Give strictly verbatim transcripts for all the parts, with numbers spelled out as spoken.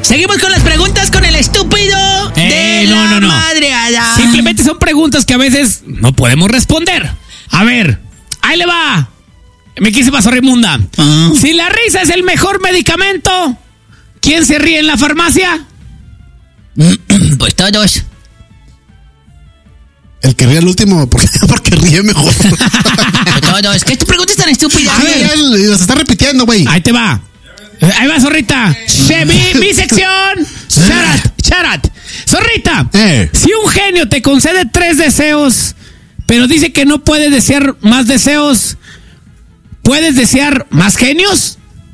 Seguimos con las preguntas con el estúpido eh, de no, la no, no. madreada. Simplemente son preguntas que a veces no podemos responder. A ver, ahí le va. Me quise pasar Raimunda. Ah. Si la risa es el mejor medicamento, ¿quién se ríe en la farmacia? Pues todos. El que ríe al último, porque, porque ríe mejor. Pues todos. ¿Qué tu pregunta es tan estúpida? A ver, ya, se está repitiendo, güey. Ahí te va. Ahí va, zorrita. Che, mi, mi sección. Charat, charat. Zorrita, Eh. si un genio te concede tres deseos, pero dice que no puede desear más deseos, ¿puedes desear más genios?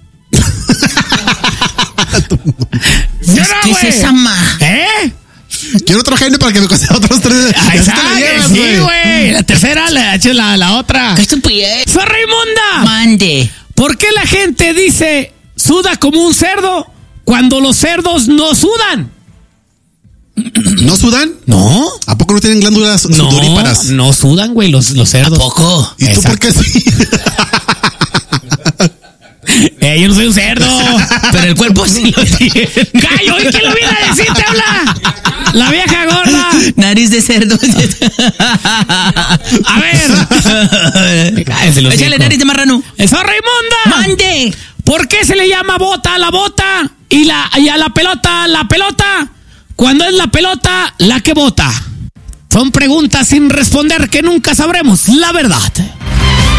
¿Sí o no, ¿Qué es güey? esa ma? ¿Eh? Quiero otro genio para que me conceda otros tres. Ah, Así te exacto, la llevas, sí, güey. La tercera, la, la, la otra. ¿Qué estupidez? ¡Zorra inmunda! Mande. ¿Por qué la gente dice suda como un cerdo cuando los cerdos no sudan? ¿No sudan? No. ¿A poco no tienen glándulas No, sudoríparas? no sudan, güey, los, los cerdos. ¿A poco? ¿Y tú por qué sí? Eh, yo no soy un cerdo. Pero el cuerpo sí lo tiene. ¡Gallo! ¿Y quién lo viene a decir? ¡Te habla! ¡La vieja gorda! Nariz de cerdo. A ver. Cállese los Échale hijos. nariz de marrano. ¡Eso, Raimunda! Mande. ¿Por qué se le llama bota a la bota y, la, y a la pelota la pelota cuando es la pelota la que bota? Son preguntas sin responder que nunca sabremos la verdad.